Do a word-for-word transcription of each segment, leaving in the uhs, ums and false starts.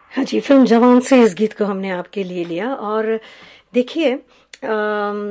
हाँ जी, फिल्म जवान से इस गीत को हमने आपके लिए लिया। और देखिए, अम,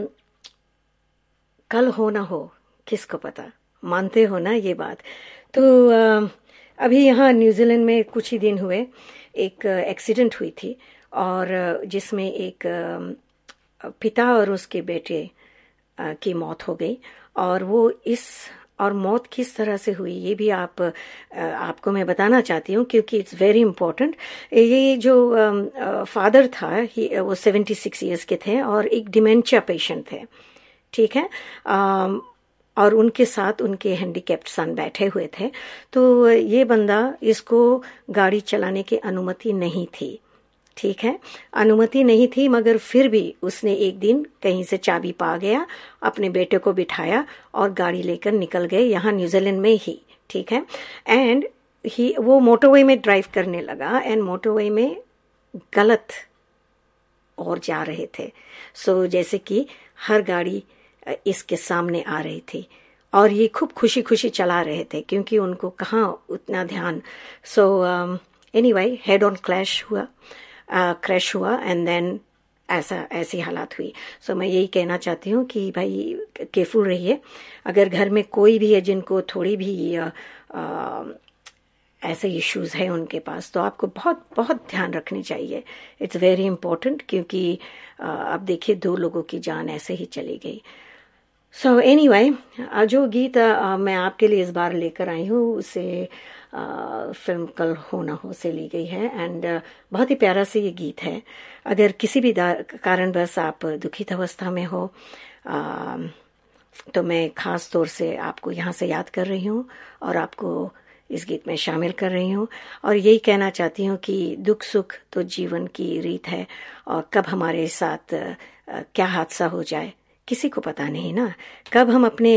कल हो ना हो किसको पता, मानते हो ना ये बात। तो अम, अभी यहाँ न्यूजीलैंड में कुछ ही दिन हुए एक एक्सीडेंट हुई थी, और अ, जिसमें एक अम, पिता और उसके बेटे अ, की मौत हो गई। और वो इस और मौत किस तरह से हुई ये भी आप अ, आपको मैं बताना चाहती हूँ, क्योंकि इट्स वेरी इम्पोर्टेंट। ये जो फादर था, ही वो सेवेंटी सिक्स ईयर्स के थे और एक डिमेंशिया पेशेंट थे, ठीक है। अम, और उनके साथ उनके हैंडीकैप्ड सन बैठे हुए थे। तो ये बंदा, इसको गाड़ी चलाने की अनुमति नहीं थी, ठीक है, अनुमति नहीं थी, मगर फिर भी उसने एक दिन कहीं से चाबी पा गया, अपने बेटे को बिठाया और गाड़ी लेकर निकल गए, यहाँ न्यूजीलैंड में ही, ठीक है। एंड ही वो मोटरवे में ड्राइव करने लगा, एंड मोटरवे में गलत और जा रहे थे। सो so, जैसे कि हर गाड़ी इसके सामने आ रही थी और ये खूब खुशी खुशी चला रहे थे, क्योंकि उनको कहाँ उतना ध्यान। So anyway, head on clash हुआ, क्रैश हुआ, एंड देन ऐसा ऐसी हालात हुई। सो so, मैं यही कहना चाहती हूँ कि भाई केयरफुल रहिए। अगर घर में कोई भी है जिनको थोड़ी भी आ, आ, ऐसे इश्यूज है उनके पास, तो आपको बहुत बहुत ध्यान रखनी चाहिए। इट्स वेरी इंपॉर्टेंट, क्योंकि आ, अब देखिए दो लोगों की जान ऐसे ही चली गई। सो एनीवे, जो गीत आ, मैं आपके लिए इस बार लेकर आई हूँ उसे आ, फिल्म कल हो ना हो से ली गई है। एंड बहुत ही प्यारा से ये गीत है। अगर किसी भी कारणवश आप दुखित अवस्था में हो, आ, तो मैं खास तौर से आपको यहाँ से याद कर रही हूँ और आपको इस गीत में शामिल कर रही हूँ, और यही कहना चाहती हूँ कि दुख सुख तो जीवन की रीत है, और कब हमारे साथ आ, क्या हादसा हो जाए किसी को पता नहीं ना। कब हम अपने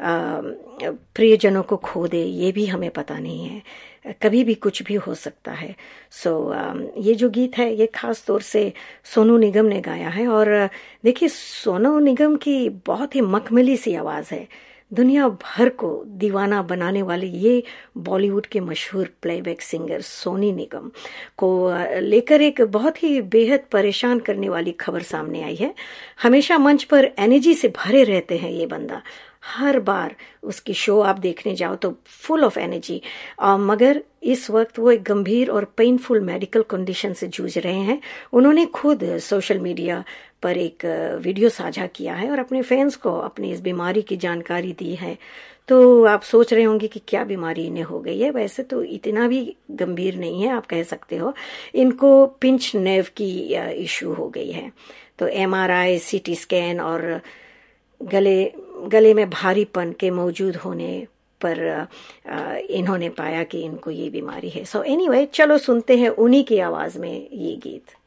प्रियजनों को खो दे ये भी हमें पता नहीं है, कभी भी कुछ भी हो सकता है। सो so, ये जो गीत है ये खास तौर से सोनू निगम ने गाया है। और देखिए, सोनू निगम की बहुत ही मखमली सी आवाज़ है, दुनिया भर को दीवाना बनाने वाले ये बॉलीवुड के मशहूर प्लेबैक सिंगर सोनी निगम को लेकर एक बहुत ही बेहद परेशान करने वाली खबर सामने आई है। हमेशा मंच पर एनर्जी से भरे रहते हैं ये बंदा, हर बार उसकी शो आप देखने जाओ तो फुल ऑफ एनर्जी, मगर इस वक्त वो एक गंभीर और पेनफुल मेडिकल कंडीशन से जूझ रहे हैं। उन्होंने खुद सोशल मीडिया पर एक वीडियो साझा किया है और अपने फैंस को अपनी इस बीमारी की जानकारी दी है। तो आप सोच रहे होंगे कि क्या बीमारी इन्हें हो गई है। वैसे तो इतना भी गंभीर नहीं है, आप कह सकते हो इनको पिंच नर्व की इशू हो गई है। तो एमआरआई, सीटी स्कैन और गले गले में भारीपन के मौजूद होने पर इन्होंने पाया कि इनको ये बीमारी है। सो एनीवे, चलो सुनते हैं उन्हीं की आवाज में ये गीत।